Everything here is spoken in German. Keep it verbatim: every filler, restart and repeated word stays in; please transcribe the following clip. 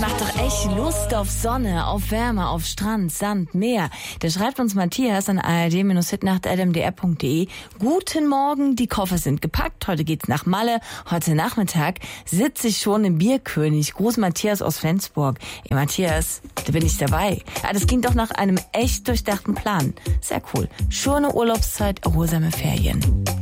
Macht doch echt Lust auf Sonne, auf Wärme, auf Strand, Sand, Meer. Da schreibt uns Matthias an a r d hitnacht at m d r punkt d e. Guten Morgen, die Koffer sind gepackt. Heute geht's nach Malle. Heute Nachmittag sitze ich schon im Bierkönig. Gruß Matthias aus Flensburg. Ey Matthias, da bin ich dabei. Ah, das ging doch nach einem echt durchdachten Plan. Sehr cool. Schöne Urlaubszeit, erholsame Ferien.